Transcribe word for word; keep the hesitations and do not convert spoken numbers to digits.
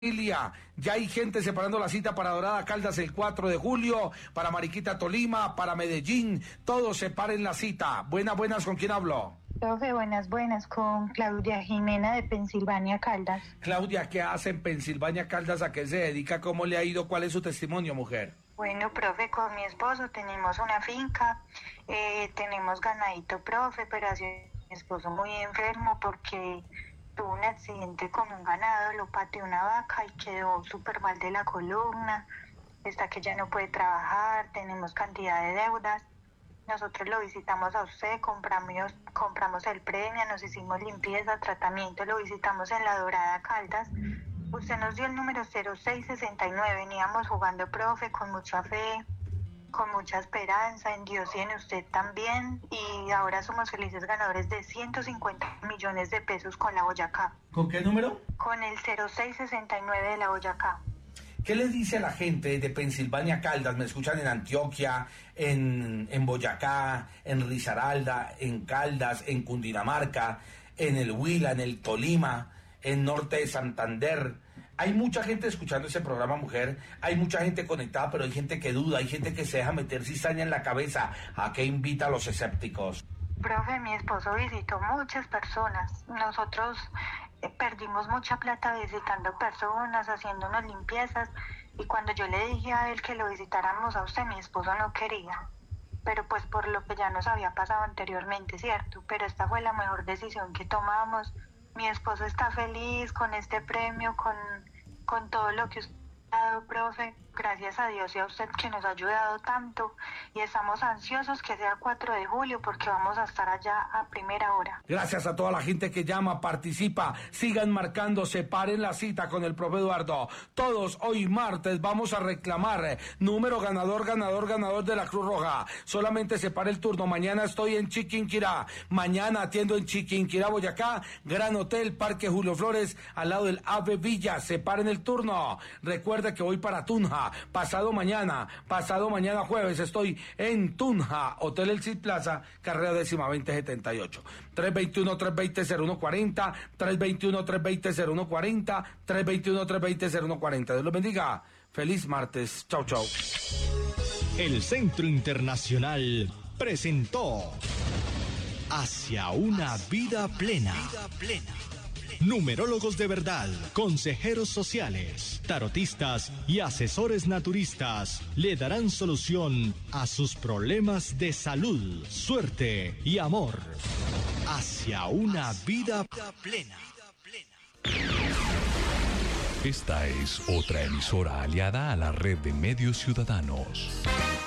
Familia, ya hay gente separando la cita para Dorada Caldas el cuatro de julio, para Mariquita Tolima, para Medellín, todos separen la cita. Buenas, buenas, ¿con quién hablo? Profe, buenas, buenas, con Claudia Jimena de Pensilvania Caldas. Claudia, ¿qué hace en Pensilvania Caldas? ¿A qué se dedica? ¿Cómo le ha ido? ¿Cuál es su testimonio, mujer? Bueno, profe, con mi esposo tenemos una finca, eh, tenemos ganadito, profe, pero ha sido mi esposo muy enfermo porque tuvo un accidente con un ganado, lo pateó una vaca y quedó súper mal de la columna, está que ya no puede trabajar, tenemos cantidad de deudas. Nosotros lo visitamos a usted, compramos, compramos el premio, nos hicimos limpieza, tratamiento, lo visitamos en la Dorada Caldas. Usted nos dio el número cero seis sesenta y nueve, veníamos jugando, profe, con mucha fe, con mucha esperanza en Dios y en usted también, y ahora somos felices ganadores de ciento cincuenta millones de pesos con la Boyacá. ¿Con qué número? Con el cero seis sesenta y nueve de la Boyacá. ¿Qué les dice a la gente de Pensilvania Caldas? Me escuchan en Antioquia, en, en Boyacá, en Risaralda, en Caldas, en Cundinamarca, en el Huila, en el Tolima, en Norte de Santander. Hay mucha gente escuchando ese programa, mujer. Hay mucha gente conectada, pero hay gente que duda, hay gente que se deja meter cizaña en la cabeza. ¿A qué invita a los escépticos? Profe, mi esposo visitó muchas personas. Nosotros eh, perdimos mucha plata visitando personas, haciéndonos limpiezas. Y cuando yo le dije a él que lo visitáramos a usted, mi esposo no quería. Pero pues por lo que ya nos había pasado anteriormente, ¿cierto? Pero esta fue la mejor decisión que tomamos. Mi esposo está feliz con este premio, con, con todo lo que usted ha dado, profe. Gracias a Dios y a usted que nos ha ayudado tanto. Y estamos ansiosos que sea cuatro de julio porque vamos a estar allá a primera hora. Gracias a toda la gente que llama, participa, sigan marcando, separen la cita con el profe Eduardo. Todos hoy martes vamos a reclamar eh, número ganador, ganador, ganador de la Cruz Roja. Solamente separe el turno. Mañana estoy en Chiquinquirá. Mañana atiendo en Chiquinquirá, Boyacá. Gran Hotel, Parque Julio Flores, al lado del Ave Villa. Separen el turno. Recuerda que voy para Tunja. Pasado mañana, pasado mañana jueves estoy en Tunja, Hotel El Cid Plaza, carrera décima veinte setenta y ocho. tres dos uno, tres dos cero, cero uno cuatro cero, tres dos uno, tres dos cero, cero uno cuatro cero, tres dos uno, tres dos cero, cero uno cuatro cero. Dios los bendiga. Feliz martes. Chau, chau. El Centro Internacional presentó Hacia una vida plena. Vida plena. Numerólogos de verdad, consejeros sociales, tarotistas y asesores naturistas le darán solución a sus problemas de salud, suerte y amor. Hacia una vida plena. Esta es otra emisora aliada a la red de medios ciudadanos.